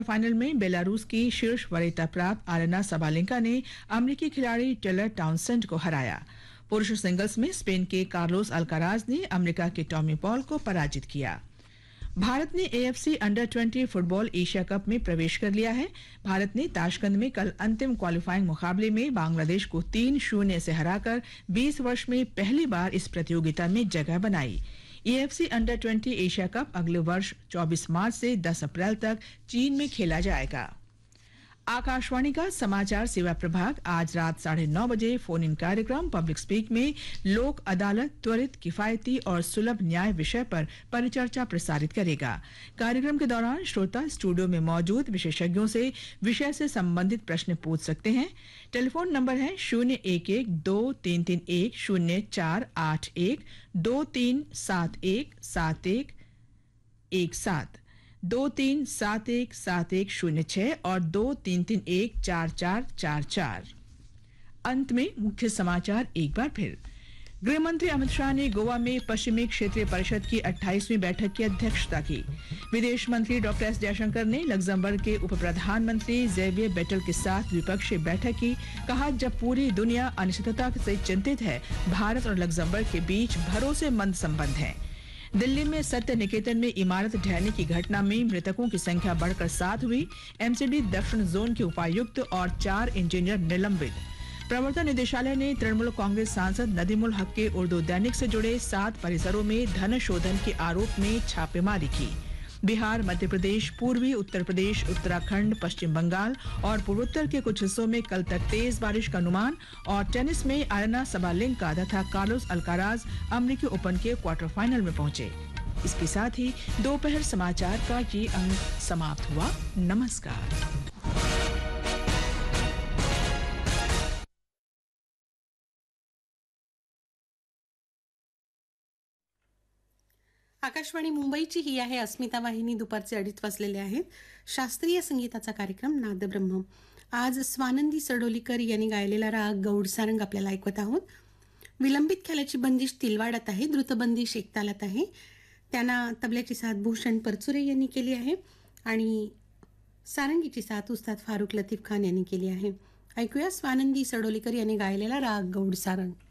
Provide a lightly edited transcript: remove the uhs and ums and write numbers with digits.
Final में Belarus की शीर्ष वरीयता प्राप्त आरेना सबालेंका ने अमेरिकी खिलाड़ी टेलर टाउनसेंड को हराया। पुरुष सिंगल्स में स्पेन के कार्लोस अल्काराज ने अमेरिका के टॉमी पॉल को पराजित किया। भारत ने AFC under 20 football Asia cup में प्रवेश कर लिया है। भारत ने ताशकंद में कल अंतिम क्वालिफाइंग मुकाबले में बांग्लादेश को 3-0 से हराकर 20 वर्ष में पहली बार इस प्रतियोगिता में जगह बनाई। एएफसी अंडर 20 एशिया कप अगले वर्ष 24 मार्च से 10 अप्रैल तक चीन में खेला जाएगा। आकाशवाणी का समाचार सेवा प्रभाग आज रात 9:30 बजे फोन इन कार्यक्रम पब्लिक स्पीक में लोक अदालत त्वरित, किफायती और सुलभ न्याय विषय पर परिचर्चा प्रसारित करेगा। कार्यक्रम के दौरान श्रोता स्टूडियो में मौजूद विशेषज्ञों से विषय से संबंधित प्रश्न पूछ सकते हैं। टेलीफोन नंबर है 011-2331-0481, 2371-7117, 2371-7106 और 2331-4444। अंत में मुख्य समाचार एक बार फिर। गृह मंत्री अमित शाह ने गोवा में पश्चिमी क्षेत्रीय परिषद की 28वीं बैठक की अध्यक्षता की। विदेश मंत्री डॉक्टर एस जयशंकर ने लग्जमबर्ग के उप प्रधानमंत्री जेवियर बेटल के साथ द्विपक्षीय बैठक की। कहा, जब पूरी दुनिया अनिश्चितता से चिंतित है, भारत और लग्जमबर्ग के बीच भरोसेमंद संबंध हैं। दिल्ली में सत्य निकेतन में इमारत ढहने की घटना में मृतकों की संख्या बढ़कर 7 हुई। एमसीडी दक्षिण जोन के उपायुक्त और 4 इंजीनियर निलंबित। प्रवर्तन निदेशालय ने तृणमूल कांग्रेस सांसद नदीमुल हक के उर्दू दैनिक से जुड़े 7 परिसरों में धन शोधन के आरोप में छापेमारी की। बिहार, मध्य प्रदेश, पूर्वी उत्तर प्रदेश, उत्तराखंड, पश्चिम बंगाल और पूर्वोत्तर के कुछ हिस्सों में कल तक तेज बारिश का अनुमान। और टेनिस में आरेना सबालेंका तथा कार्लोस अल्काराज अमेरिकी ओपन के क्वार्टर फाइनल में पहुंचे। इसके साथ ही दोपहर समाचार का ये अंक समाप्त हुआ। नमस्कार। आकाशवाणी मुंबईची ही आहे अस्मिता वाहिनी. दुपारचे 2:30 वाजलेले आहेत. शास्त्रीय संगीताचा कार्यक्रम नादब्रह्म. आज स्वानंदी सडोलीकर यांनी गायलेला राग गौड सारंग आपल्याला ऐकवत आहोत. विलंबित ख्यालाची बंदिश तिलवाडात आहे, द्रुतबंदिश एकतालात आहे. त्यांना तबल्याची साथ भूषण परचुरे यांनी केली आहे आणि सारंगीची साथ उस्ताद फारुख लतीफ खान यांनी केली आहे. ऐकूया स्वानंदी सडोलीकर यांनी गायलेला राग गौड सारंग.